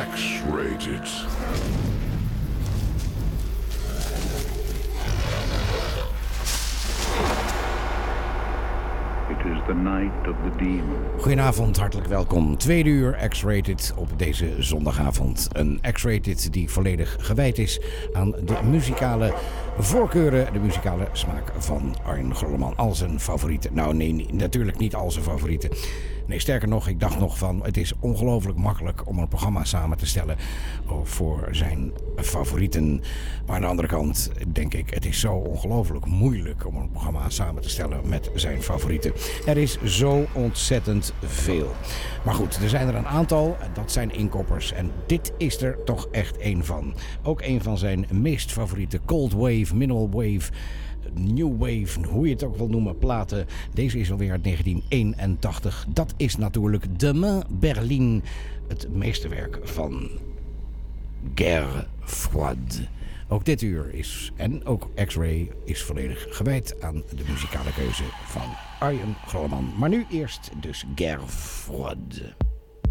X-Rated. It is the night of the demon. Goedenavond, hartelijk welkom. 2 uur X-Rated op deze zondagavond. Een X-Rated die volledig gewijd is aan de muzikale voorkeuren, de muzikale smaak van Arjen Grolleman. Al zijn favorieten. Nou nee, natuurlijk niet al zijn favorieten. Nee, sterker nog, ik dacht nog van, het is ongelooflijk makkelijk om een programma samen te stellen voor zijn favorieten. Maar aan de andere kant denk ik, het is zo ongelooflijk moeilijk om een programma samen te stellen met zijn favorieten. Er is zo ontzettend veel. Maar goed, er zijn er een aantal, dat zijn inkoppers. En dit is er toch echt één van. Ook een van zijn meest favoriete cold wave, minimal wave, new wave, hoe je het ook wil noemen, platen. Deze is alweer uit 1981. Dat is natuurlijk Demain Berlin, het meesterwerk van Guerre Froide. Ook dit uur is, en ook X-Ray, is volledig gewijd aan de muzikale keuze van Arjen Grolleman. Maar nu eerst dus Guerre Froide.